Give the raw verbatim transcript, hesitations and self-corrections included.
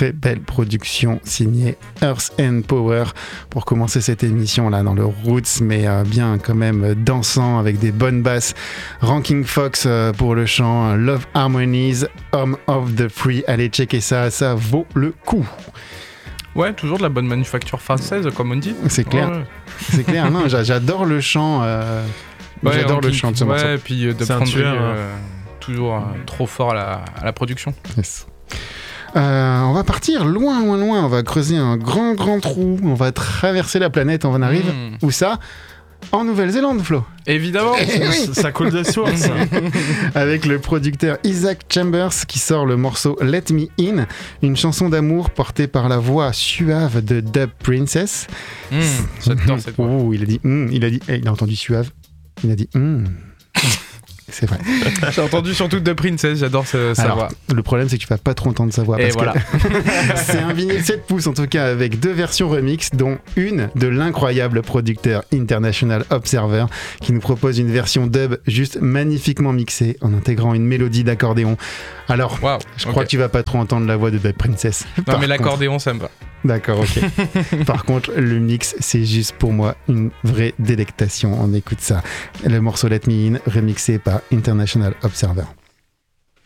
très belle production signée Earth and Power pour commencer cette émission là dans le roots, mais euh, bien quand même dansant avec des bonnes basses. Ranking Fox euh, pour le chant Love Harmonies, Home of the Free. Allez checker ça, ça vaut le coup. Ouais, toujours de la bonne manufacture française, comme on dit. C'est clair, ouais, ouais. c'est clair. Non, j'adore le chant. Euh... Ouais, j'adore le chant de ce ouais, morceau. Ouais, et puis euh, de c'est prendre un tueur, euh, toujours euh, trop fort à la, à la production. Yes. Euh, on va partir loin, loin, loin. On va creuser un grand, grand trou. On va traverser la planète. On en arrive. Mmh. Où ça ? En Nouvelle-Zélande, Flo. Évidemment. Eh oui. Ça coule de source. Avec le producteur Isaac Chambers qui sort le morceau Let Me In, une chanson d'amour portée par la voix suave de Dub Princess. Mmh, j'adore cette voix. Oh, il a dit, mm, il a dit, eh, il a entendu suave. Il a dit, mm. C'est vrai. J'ai entendu surtout de Princess, j'adore sa, sa Alors, voix. le problème, c'est que tu vas pas trop entendre sa voix. Et Parce voilà. que c'est un vinyle sept pouces, en tout cas, avec deux versions remix, dont une de l'incroyable producteur International Observer, qui nous propose une version dub juste magnifiquement mixée, en intégrant une mélodie d'accordéon. Alors, Wow, je okay. crois que tu vas pas trop entendre la voix de Dub Princess. Non, Par mais contre... l'accordéon, ça me va. D'accord, ok. Par contre, le mix, c'est juste pour moi une vraie délectation. On écoute ça. Le morceau Let Me In, remixé par International Observer.